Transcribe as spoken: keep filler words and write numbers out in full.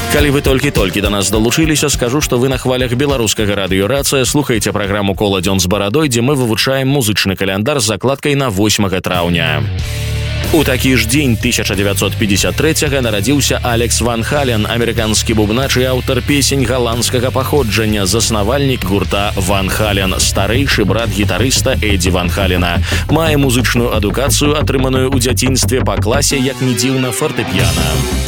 Калі вы толькі-толькі да нас далучыліся, скажу, што вы на хвалях беларускага радыёрацыя слухаеце праграму «Кола дзён з барадой», дзе мы вывучаем музычны каляндар з закладкай на восьмага траўня. У такі ж дзень тысяча дзевяцьсот пятьдесят трэцяга нарадзіўся Алекс Ван Хален, амерыканскі бубнач і аўтар песень галандскага паходжання, заснавальнік гурта Ван Хален, старэйшы брат гітарыста Эдзі Ван Халена. Мае музычную адукацыю, атрыманую ў дзяцінстве па класе, як ні дзіўна, фартэпіяна.